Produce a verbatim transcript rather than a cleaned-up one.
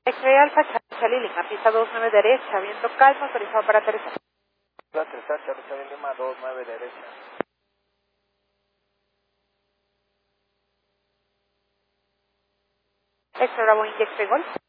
X-Ray Alfa, Charlie Lima, pista dos nueve derecha, viento calmo, autorizado para aterrizar. Va a aterrizar, Charlie Lima dos nueve derecha. X-Ray Bravo, India X-Ray Golf.